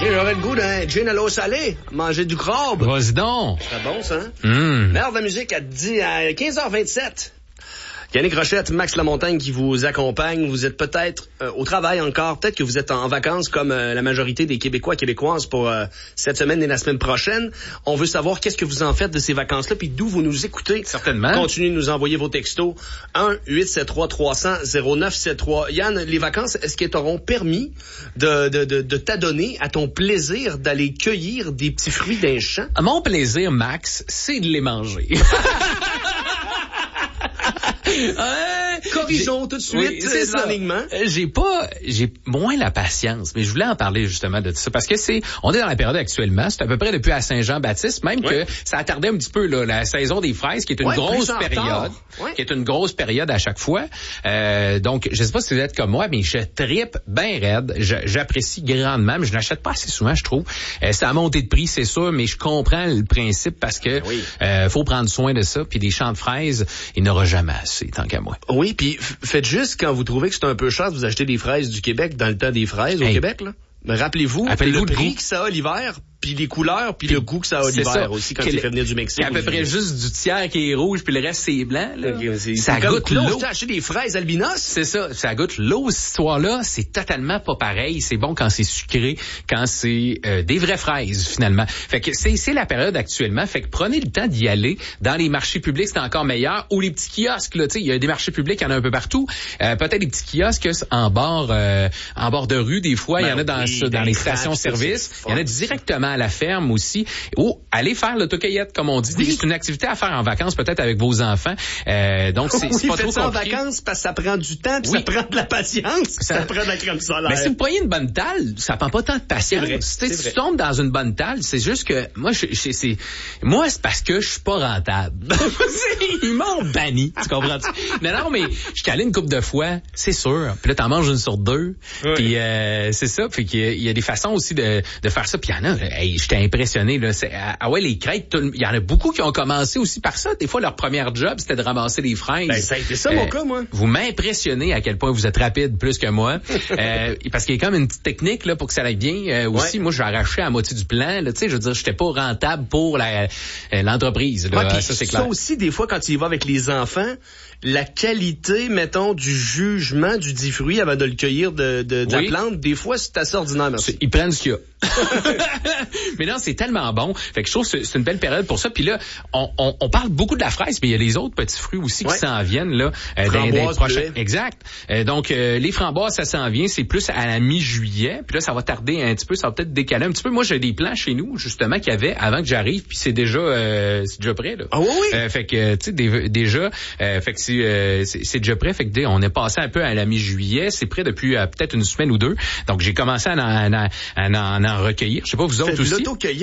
J'aurais le goût d'un gin à l'eau salée, manger du crabe. Vas-y donc. C'est bon, ça, hein? L'heure de la musique à 15h27. Yannick Rochette, Max Lamontagne qui vous accompagne. Vous êtes peut-être au travail encore. Peut-être que vous êtes en vacances comme la majorité des Québécois et Québécoises pour cette semaine et la semaine prochaine. On veut savoir qu'est-ce que vous en faites de ces vacances-là puis d'où vous nous écoutez. Certainement. Continuez de nous envoyer vos textos. 1-873-300-0973. Yann, les vacances, est-ce qu'elles t'auront permis de t'adonner à ton plaisir d'aller cueillir des petits fruits d'un champ? Mon plaisir, Max, c'est de les manger. Corrigeons tout de suite l'alignement. J'ai moins la patience, mais je voulais en parler justement de ça parce que on est dans la période actuellement, c'est à peu près depuis à Saint-Jean-Baptiste, même que ça a tardé un petit peu là, la saison des fraises qui est une grosse période, qui est une grosse période à chaque fois. Donc je sais pas si vous êtes comme moi, mais je trippe bien raide, j'apprécie grandement, mais je n'achète pas assez souvent, je trouve. Ça a monté de prix, c'est sûr, mais je comprends le principe parce que faut prendre soin de ça, puis des champs de fraises, il n'aura jamais assez tant qu'à moi. Oui, puis faites juste quand vous trouvez que c'est un peu cher de vous acheter des fraises du Québec dans le temps des fraises au Québec, là. Mais rappelez-vous le prix que ça a l'hiver, puis les couleurs, puis le goût que ça a l'hiver aussi quand c'est fait venir du Mexique. C'est à peu près juste du tiers qui est rouge, puis le reste c'est blanc. Là. Ça goûte l'eau. T'as acheté des fraises albinos? C'est ça goûte l'eau. Cette histoire-là, c'est totalement pas pareil. C'est bon quand c'est sucré, quand c'est des vraies fraises finalement. Fait que c'est la période actuellement. Fait que prenez le temps d'y aller. Dans les marchés publics, c'est encore meilleur. Ou les petits kiosques, là, tu sais, il y a des marchés publics, il y en a un peu partout. Peut-être des petits kiosques en bord de rue, des fois, il y en a dans les stations-service. Il y en a directement à la ferme aussi. Ou aller faire l'autocueillette, comme on dit. C'est une activité à faire en vacances, peut-être avec vos enfants. Donc, c'est pas trop compliqué. En vacances parce que ça prend du temps, puis ça prend de la patience, ça prend de la crème solaire. Mais si vous prenez une bonne talle, ça prend pas tant de patience. Si tu tombes dans une bonne talle, c'est juste que moi, c'est parce que je suis pas rentable. Ils m'ont banni, tu comprends-tu? Non, mais je suis allé une couple de fois, c'est sûr. Puis là, t'en manges une sur deux. Puis c'est ça. Puis il y a des façons aussi de faire ça. Puis il y en a, j'étais impressionné. Là. Les crêtes, il y en a beaucoup qui ont commencé aussi par ça. Des fois, leur premier job, c'était de ramasser des fraises. Ben, ça a été ça, mon cas, moi. Vous m'impressionnez à quel point vous êtes rapide plus que moi. Parce qu'il y a quand même une petite technique là pour que ça aille bien. Aussi, moi, j'ai arraché à moitié du plan. Tu sais, je veux dire, j'étais pas rentable pour l'entreprise. Là. Ça, c'est clair. Ça aussi, des fois, quand tu y vas avec les enfants, la qualité, mettons, du jugement du dit fruit avant de le cueillir de la plante, des fois, c'est assez ordinaire. Merci. Ils prennent ce qu'il y a. Mais non, c'est tellement bon. Fait que je trouve que c'est une belle période pour ça. Puis là, on parle beaucoup de la fraise, mais il y a les autres petits fruits aussi qui s'en viennent là. Dans les prochains. Exact. Donc les framboises, ça s'en vient. C'est plus à la mi-juillet. Puis là, ça va tarder un petit peu. Ça va peut-être décaler un petit peu. Moi, j'ai des plants chez nous justement qu'il y avait avant que j'arrive. Puis c'est déjà prêt là. Ah oui. Fait que tu sais déjà. Fait que c'est déjà prêt. Fait que on est passé un peu à la mi-juillet. C'est prêt depuis peut-être une semaine ou deux. Donc j'ai commencé à en recueillir. Je sais pas vous autres aussi.